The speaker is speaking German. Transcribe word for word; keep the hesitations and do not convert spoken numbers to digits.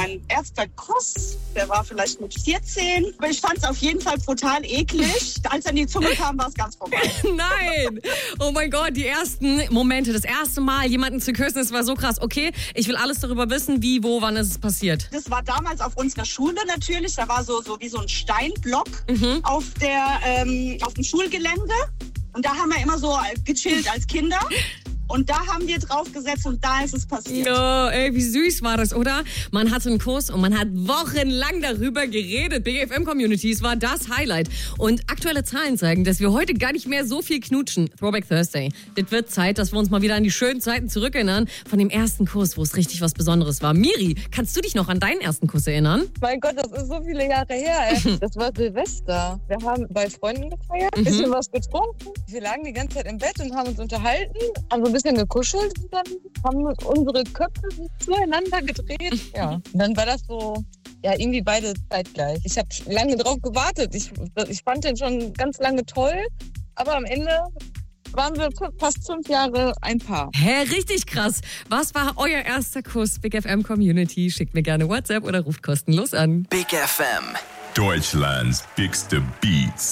mein erster Kuss, der war vielleicht mit vierzehn. Aber ich fand es auf jeden Fall brutal eklig. Als dann die Zunge kam, war es ganz vorbei. Nein! Oh mein Gott, die ersten Momente, das erste Mal jemanden zu küssen, das war so krass. Okay, ich will alles darüber wissen, wie, wo, wann ist es passiert. Das war damals auf unserer Schule natürlich. Da war so, so wie so ein Steinblock Mhm. auf, der, ähm, auf dem Schulgelände. Und da haben wir immer so gechillt als Kinder. Und da haben wir drauf gesetzt und da ist es passiert. Ja, ey, wie süß war das, oder? Man hatte einen Kuss und man hat wochenlang darüber geredet. Big F M-Community, es war das Highlight. Und aktuelle Zahlen zeigen, dass wir heute gar nicht mehr so viel knutschen. Throwback Thursday. Das wird Zeit, dass wir uns mal wieder an die schönen Zeiten zurückerinnern. Von dem ersten Kuss, wo es richtig was Besonderes war. Miri, kannst du dich noch an deinen ersten Kuss erinnern? Mein Gott, das ist so viele Jahre her, ey. Das war Silvester. Wir haben bei Freunden gefeiert, ein bisschen was getrunken. Wir lagen die ganze Zeit im Bett und haben uns unterhalten, haben so ein bisschen gekuschelt und dann haben unsere Köpfe zueinander gedreht. Ja, und dann war das so, ja, irgendwie beide zeitgleich. Ich habe lange drauf gewartet. Ich, ich fand den schon ganz lange toll, aber am Ende waren wir fast fünf Jahre ein Paar. Hä, richtig krass. Was war euer erster Kuss? Big F M-Community, schickt mir gerne WhatsApp oder ruft kostenlos an. Big F M. Deutschlands bigste Beats.